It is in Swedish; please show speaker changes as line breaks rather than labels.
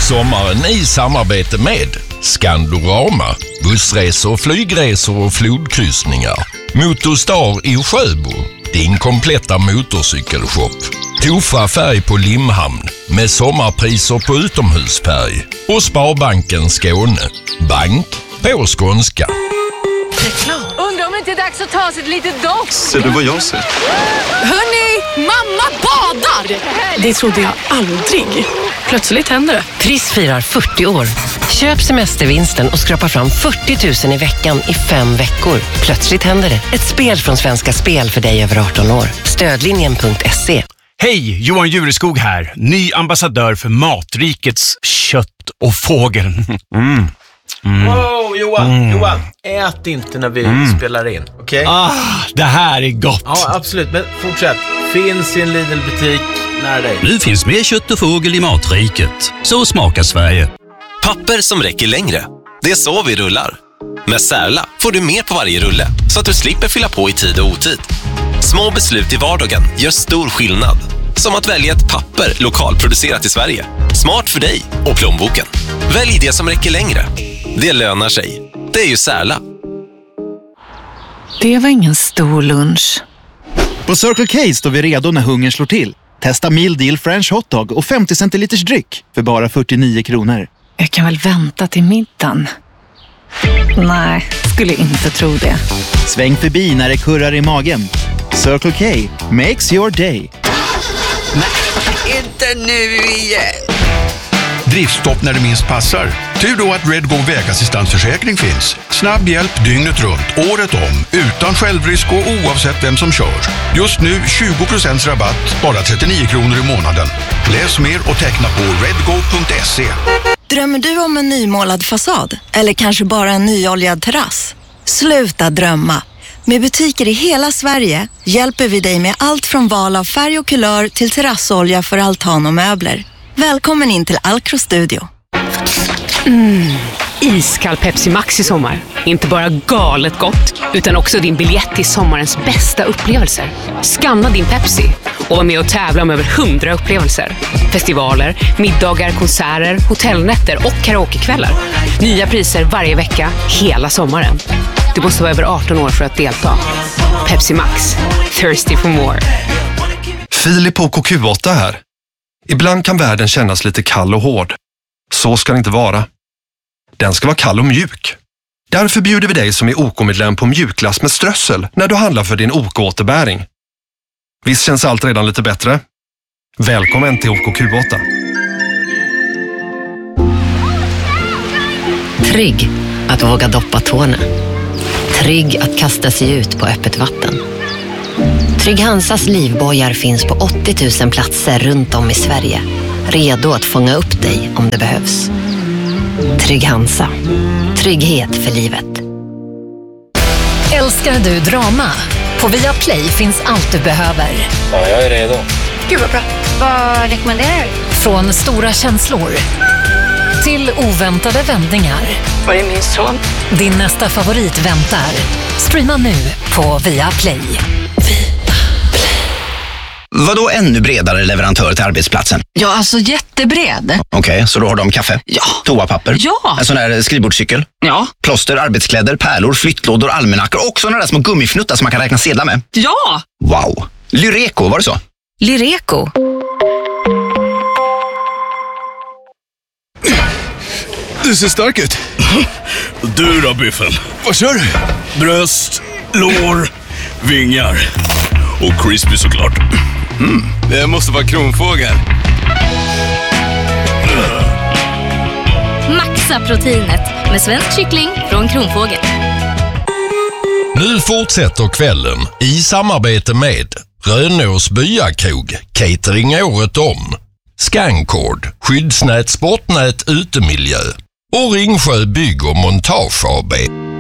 Sommaren i samarbete med Skandorama, bussresor, flygresor och flodkryssningar. Motorstar i Sjöbo, din kompletta motorcykelshop. Tofa färg på Limhamn med sommarpriser på utomhusfärg. Och Sparbanken Skåne, bank på skånska.
Undrar om det inte är dags att ta sig ett litet dopp.
Ser du vad jag ser?
Hörni, mamma badar!
Det trodde jag aldrig. Plötsligt händer det.
Triss firar 40 år. Köp semestervinsten och skrapa fram 40 000 i veckan i 5 veckor. Plötsligt händer det. Ett spel från Svenska Spel för dig över 18 år. Stödlinjen.se.
Hej, Johan Jureskog här. Ny ambassadör för Matrikets kött och fågel.
Wow, Johan, ät inte när vi spelar in, okej?
Det här är gott.
Ja, absolut, men fortsätt. Finns i en Lidl-butik nära dig.
Nu finns mer kött och fågel i Matriket. Så smakar Sverige.
Papper som räcker längre. Det är så vi rullar. Med Särla får du mer på varje rulle, så att du slipper fylla på i tid och otid. Små beslut i vardagen gör stor skillnad. Som att välja ett papper lokalproducerat i Sverige. Smart för dig och plånboken. Välj det som räcker längre. Det lönar sig. Det är ju Särla.
Det var ingen stor lunch.
På Circle K står vi redo när hungern slår till. Testa Meal Deal French Hotdog och 50 centiliters dryck för bara 49 kronor.
Jag kan väl vänta till middagen. Nej, skulle inte tro det.
Sväng förbi när det kurrar i magen. Circle K makes your day.
Nej, inte nu igen.
Driftstopp när det minst passar. Tur då att Redgo vägassistansförsäkring finns. Snabb hjälp dygnet runt, året om, utan självrisk och oavsett vem som kör. Just nu 20% rabatt, bara 39 kronor i månaden. Läs mer och teckna på redgo.se.
Drömmer du om en nymålad fasad? Eller kanske bara en nyoljad terrass? Sluta drömma. Med butiker i hela Sverige hjälper vi dig med allt från val av färg och kulör till terrassolja för altan och möbler. Välkommen in till Alcro Studio.
Iskall Pepsi Max i sommar. Inte bara galet gott, utan också din biljett till sommarens bästa upplevelser. Scanna din Pepsi och var med och tävla om över 100 upplevelser. Festivaler, middagar, konserter, hotellnätter och karaokekvällar. Nya priser varje vecka, hela sommaren. Du måste vara över 18 år för att delta. Pepsi Max. Thirsty for more.
Filip och KQ8 här. Ibland kan världen kännas lite kall och hård. Så ska det inte vara. Den ska vara kall och mjuk. Därför bjuder vi dig som är OK-medlem på mjukglass med strössel när du handlar för din OK-återbäring. Visst känns allt redan lite bättre? Välkommen till OKQ8.
Trygg att våga doppa tårna. Trygg att kasta sig ut på öppet vatten. Trygg Hansas livbojar finns på 80 000 platser runt om i Sverige. Redo att fånga upp dig om det behövs. Trygg Hansa. Trygghet för livet.
Älskar du drama? På Viaplay finns allt du behöver.
Ja, jag är redo.
Gud vad bra. Vad rekommenderar du? Från stora känslor till oväntade vändningar.
Var är min son?
Din nästa favorit väntar. Streama nu på Viaplay.
Vadå ännu bredare leverantör till arbetsplatsen?
Ja, alltså jättebred.
Okej, så då har de kaffe?
Ja.
Toapapper?
Ja.
En sån där skrivbordscykel?
Ja.
Plåster, arbetskläder, pärlor, flyttlådor, almanackor och såna där små gummifnuttar som man kan räkna sedlar med?
Ja.
Wow. Lyreco, var det så?
Lyreco.
Du ser stark ut.
Du då, Biffen?
Vad kör du?
Bröst, lår, vingar. Och crispy såklart.
Det måste vara kronfågel.
Maxa proteinet med svensk kyckling från Kronfågel.
Nu fortsätter kvällen i samarbete med Rönås byakrog, catering året om, Scancord, skyddsnät, sportnät, utemiljö och Ringsjö bygg- och montage AB.